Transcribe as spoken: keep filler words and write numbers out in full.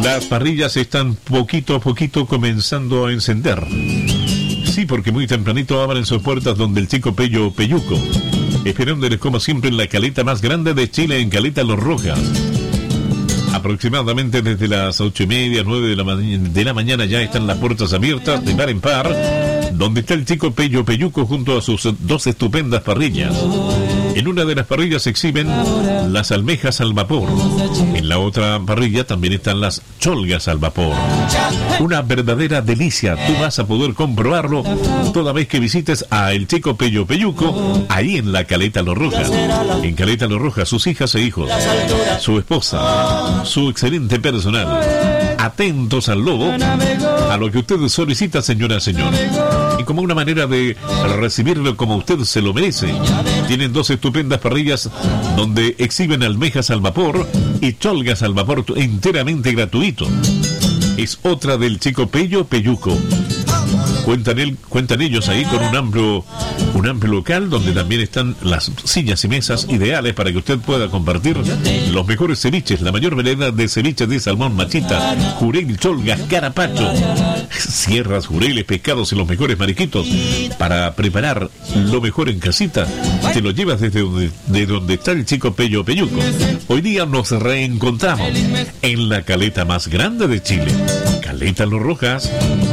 Las parrillas están poquito a poquito comenzando a encender. Sí, porque muy tempranito abren sus puertas donde el Chico Pello Peyuco, esperándoles como siempre en la caleta más grande de Chile, en Caleta Los Rojas. Aproximadamente desde las ocho y media, nueve de la, ma- de la mañana ya están las puertas abiertas de par en par, donde está el Chico Pello Peyuco junto a sus dos estupendas parrillas. En una de las parrillas se exhiben las almejas al vapor. En la otra parrilla también están las cholgas al vapor. Una verdadera delicia. Tú vas a poder comprobarlo toda vez que visites a el Chico Pello Peyuco, ahí en la Caleta Los Rojas. En Caleta Los Rojas, sus hijas e hijos, su esposa, su excelente personal, atentos al lobo, a lo que usted solicita, señora, señor. Y como una manera de recibirlo como usted se lo merece, tienen dos estupendas parrillas donde exhiben almejas al vapor y cholgas al vapor enteramente gratuito. Es otra del Chico Pello Peyuco. Cuentan, el, cuentan ellos ahí con un amplio, un amplio local donde también están las sillas y mesas ideales para que usted pueda compartir los mejores ceviches, la mayor variedad de ceviches de salmón, machita, jurel, cholgas, carapacho, sierras, jureles, pescados y los mejores mariquitos. Para preparar lo mejor en casita, te lo llevas desde donde, de donde está el Chico Pello Peyuco. Hoy día nos reencontramos en la caleta más grande de Chile, Caleta Los Rojas.